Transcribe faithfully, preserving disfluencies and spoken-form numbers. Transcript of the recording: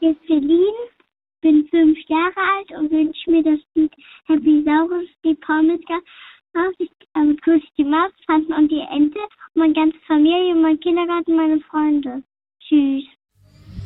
heiße Feline, bin fünf Jahre alt und wünsche mir das Lied Happy Saurus, die Pommes raus. Ich ähm, grüße die Maus, Tanten und die Ente und meine ganze Familie, mein Kindergarten, meine Freunde. Tschüss.